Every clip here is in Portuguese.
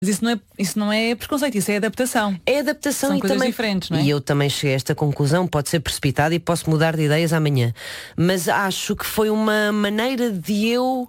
Mas isso não é preconceito, isso é adaptação. É adaptação. São e coisas também diferentes, não é? E eu também cheguei a esta conclusão, pode ser precipitada e posso mudar de ideias amanhã. Mas acho que foi uma maneira de eu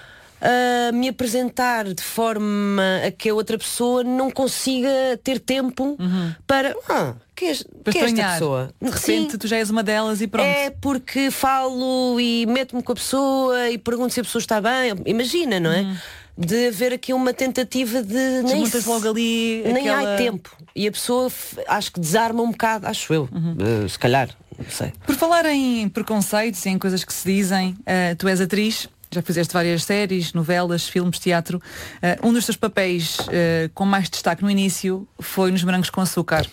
me apresentar de forma a que a outra pessoa não consiga ter tempo para... que é esta pessoa? De repente Sim. tu já és uma delas e pronto. É porque falo e meto-me com a pessoa e pergunto se a pessoa está bem. Imagina, não é? De haver aqui uma tentativa de Desmontas logo ali nem aquela... há tempo. E a pessoa acho que desarma um bocado, acho eu. Se calhar, não sei. Por falar em preconceitos e em coisas que se dizem, tu és atriz, já fizeste várias séries, novelas, filmes, teatro. Um dos teus papéis com mais destaque no início foi nos Morangos com Açúcar.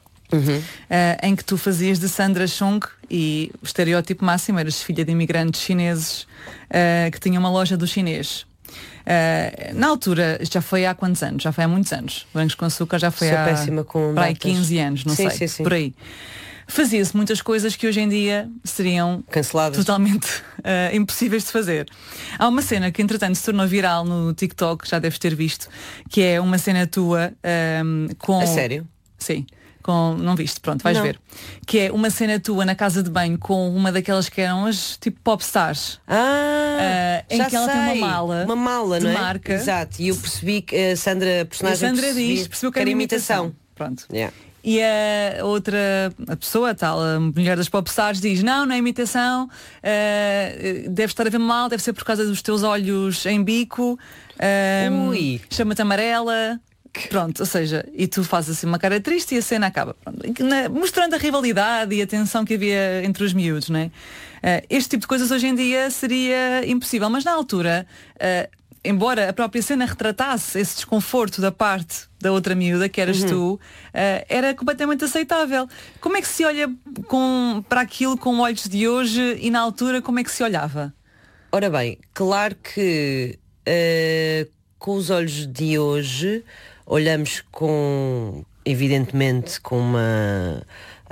Em que tu fazias de Sandra Chung e o estereótipo máximo eras filha de imigrantes chineses que tinham uma loja do chinês. Na altura, já foi há quantos anos? Já foi há muitos anos. Morangos com Açúcar já foi há para aí 15 anos, não sei, sim. por aí. Fazia-se muitas coisas que hoje em dia seriam canceladas, totalmente impossíveis de fazer. Há uma cena que entretanto se tornou viral no TikTok, já deves ter visto, que é uma cena tua com... A sério? Sim. Não viste, pronto, vais não. ver. Que é uma cena tua na casa de banho com uma daquelas que eram as tipo popstars. Em que ela tem uma mala de não é? Marca. Exato. E eu percebi que a Sandra, a personagem, percebeu que era imitação. Pronto. Yeah. E a pessoa, tal, a mulher das popstars diz, não é imitação, deve estar a ver mal, deve ser por causa dos teus olhos em bico, chama-te amarela. Pronto, ou seja, e tu fazes assim uma cara triste e a cena acaba. Pronto, mostrando a rivalidade e a tensão que havia entre os miúdos, não é? Este tipo de coisas hoje em dia seria impossível, mas na altura, embora a própria cena retratasse esse desconforto da parte da outra miúda, que eras tu, era completamente aceitável. Como é que se olha para aquilo com olhos de hoje e na altura como é que se olhava? Ora bem, claro que com os olhos de hoje olhamos evidentemente com uma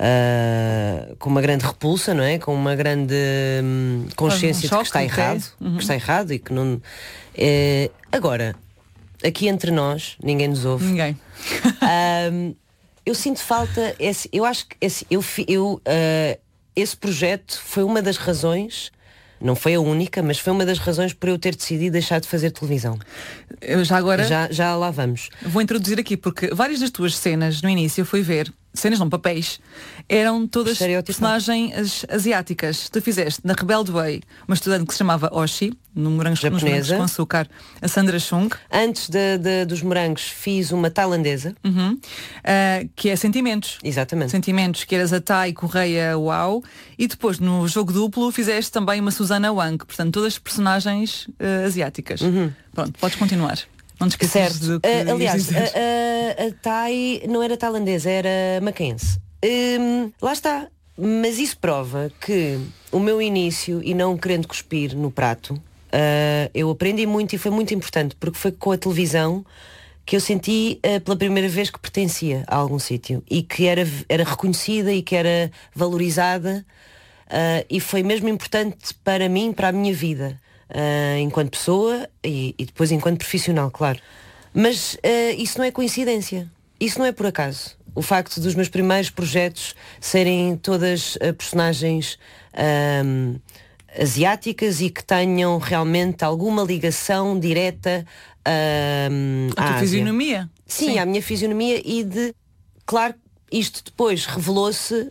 grande repulsa, não é? Com uma grande consciência de que está errado, que está errado e que não. Agora, aqui entre nós, ninguém nos ouve. Ninguém. Eu sinto falta. Eu acho que esse projeto foi uma das razões. Não foi a única, mas foi uma das razões por eu ter decidido deixar de fazer televisão. Já lá vamos. Vou introduzir aqui, porque várias das tuas cenas no início eu fui ver, cenas não, papéis, eram todas personagens asiáticas. Tu fizeste na Rebelde Way uma estudante que se chamava Oshi, nos Morangos com Açúcar, a Sandra Chung. Antes dos Morangos fiz uma tailandesa. Que é Sentimentos. Exatamente. Sentimentos, que eras a Thay Correia Uau. E depois no Jogo Duplo fizeste também uma Susana Wang. Portanto, todas personagens asiáticas. Pronto, podes continuar. Não te esqueças do que aliás, a Thay não era tailandesa, era maquense. Lá está. Mas isso prova que o meu início, e não querendo cuspir no prato, eu aprendi muito e foi muito importante, porque foi com a televisão que eu senti pela primeira vez que pertencia a algum sítio e que era reconhecida e que era valorizada, e foi mesmo importante para mim, para a minha vida. Enquanto pessoa e depois enquanto profissional, claro. Mas isso não é coincidência. Isso não é por acaso. O facto dos meus primeiros projetos serem todas personagens asiáticas e que tenham realmente alguma ligação direta à tua fisionomia. Sim, à minha fisionomia e claro, isto depois revelou-se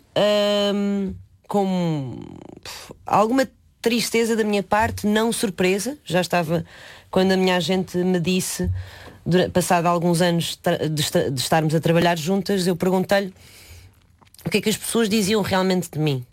com alguma tristeza da minha parte, não surpresa. Já estava, quando a minha agente me disse, passado alguns anos de estarmos a trabalhar juntas, eu perguntei-lhe o que é que as pessoas diziam realmente de mim,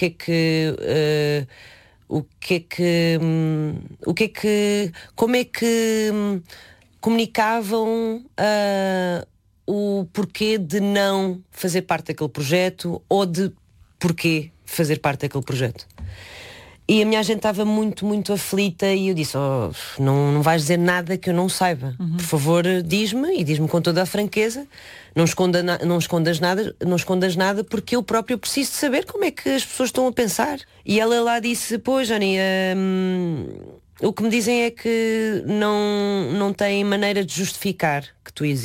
como é que comunicavam o porquê de não fazer parte daquele projeto ou de porquê fazer parte daquele projeto. E a minha agente estava muito, muito aflita e eu disse, não vais dizer nada que eu não saiba. Por favor, diz-me, e diz-me com toda a franqueza, não escondas nada, porque eu próprio preciso de saber como é que as pessoas estão a pensar. E ela lá disse, pois, Jani, O que me dizem é que não tem maneira de justificar que tu existes.